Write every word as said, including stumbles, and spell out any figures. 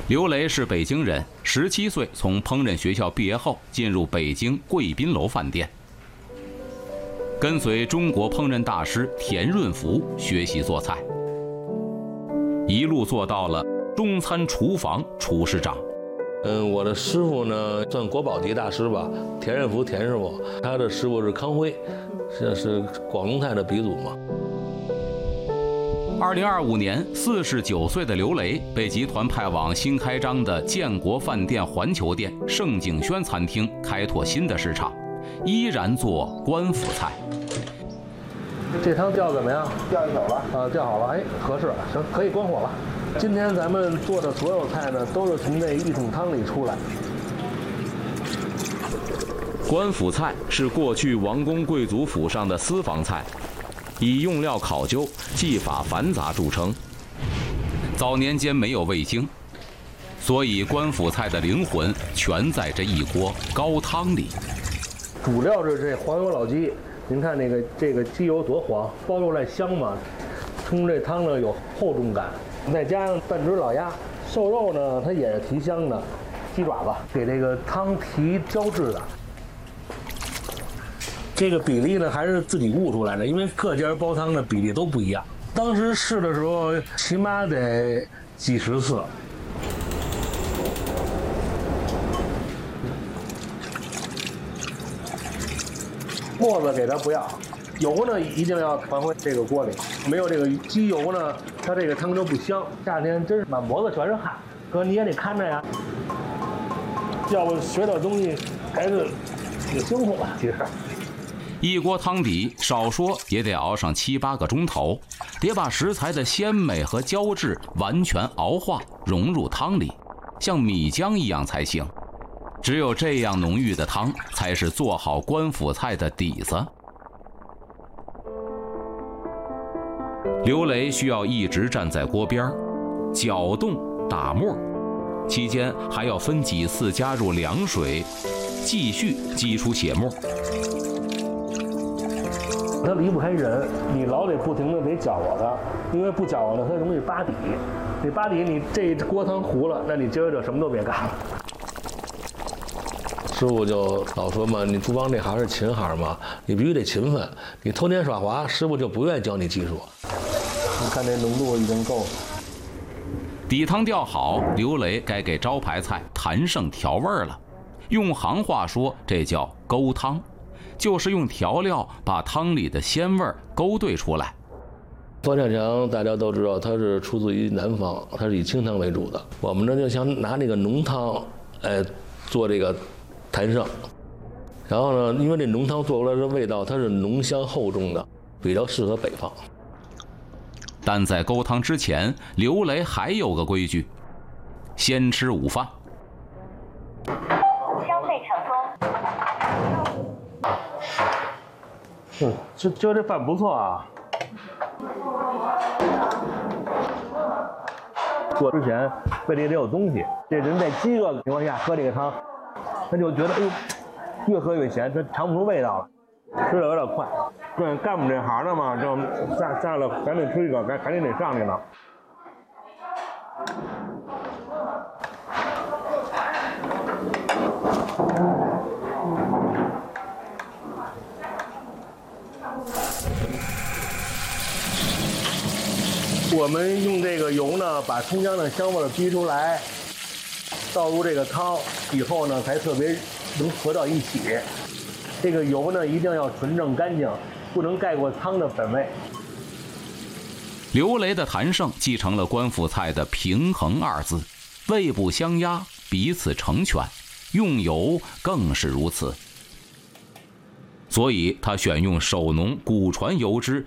刘雷是北京人，十七岁从烹饪学校毕业后，进入北京贵宾楼饭店，跟随中国烹饪大师田润福学习做菜，一路做到了中餐厨房厨师长。 嗯，我的师傅呢算国宝级大师吧，田润福田师傅，他的师傅是康辉，这是广东菜的鼻祖嘛。 二零二五年，四十九岁的刘雷被集团派往新开张的建国饭店环球店盛景轩餐厅开拓新的市场，依然做官府菜。 这汤吊怎么样？ 吊一手了啊，吊好了，哎，合适，行，可以关火了。今天咱们做的所有菜呢，都是从这一桶汤里出来。 官府菜是过去王公贵族府上的私房菜，以用料考究、技法繁杂著称。早年间没有味精，所以官府菜的灵魂全在这一锅高汤里。 主料是这黄油老鸡，您看那个这个鸡油多黄，包出来香嘛，冲这汤呢有厚重感，再加上半只老鸭，瘦肉呢它也是提香的，鸡爪子给这个汤提胶质的。这个比例呢还是自己悟出来的，因为各家煲汤的比例都不一样。当时试的时候，起码得几十次。沫子给它不要，油呢一定要传回这个锅里，没有这个鸡油呢，它这个汤就不香。夏天真是满脖子全是汗，哥你也得看着呀。要不学点东西还是挺辛苦的，其实。 一锅汤底少说也得熬上七八个钟头，得把食材的鲜美和胶质完全熬化融入汤里，像米浆一样才行。只有这样浓郁的汤，才是做好官府菜的底子。刘雷需要一直站在锅边，搅动打沫，期间还要分几次加入凉水，继续激出血沫。 它离不开人，你老得不停的得搅和它，因为不搅和呢，它容易扒底。你扒底，你这锅汤糊了，那你接着什么都别干了。师傅就老说嘛，你厨房这行是勤行嘛，你必须得勤奋。你偷奸耍滑，师傅就不愿意教你技术。你看这浓度已经够了。 底汤调好，刘雷该给招牌菜谭胜调味了。用行话说，这叫勾汤。就是用调料把汤里的鲜味勾兑出来。方向强大家都知道，它是出自于南方，它是以清汤为主的。我们呢就想拿这个浓汤，哎，做这个谭胜。然后呢，因为这浓汤做出来的味道，它是浓香厚重的，比较适合北方。但在勾汤之前，刘雷还有个规矩：先吃午饭。 消费成功。 嗯，这就这饭不错啊。做之前胃里得有东西，这人在饥饿的情况下喝这个汤，他就觉得哎呦，越喝越咸，他尝不出味道了，吃的有点快。对，干我们这行的嘛，就下下了赶紧吃一个，赶赶紧得上去了。我们用这个油呢，把葱姜的香味逼出来，倒入这个汤以后呢，才特别能合到一起。这个油呢，一定要纯正干净，不能盖过汤的本味。 刘雷的谭胜继承了官府菜的平衡二字，味不相压，彼此成全，用油更是如此。所以他选用手浓古传油脂